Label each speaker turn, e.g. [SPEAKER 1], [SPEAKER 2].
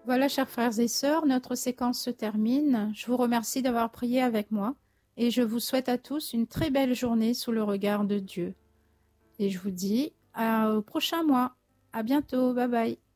[SPEAKER 1] Voilà, chers frères et sœurs, notre séquence se termine. Je vous remercie d'avoir prié avec moi et je vous souhaite à tous une très belle journée sous le regard de Dieu. Et je vous dis au prochain mois. À bientôt. Bye bye.